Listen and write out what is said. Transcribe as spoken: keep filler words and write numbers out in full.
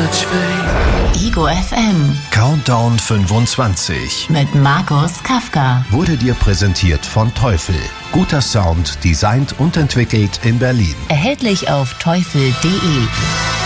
zwei. Ego F M. Countdown fünfundzwanzig. Mit Markus Kafka. Wurde dir präsentiert von Teufel. Guter Sound, designt und entwickelt in Berlin. Erhältlich auf teufel punkt de.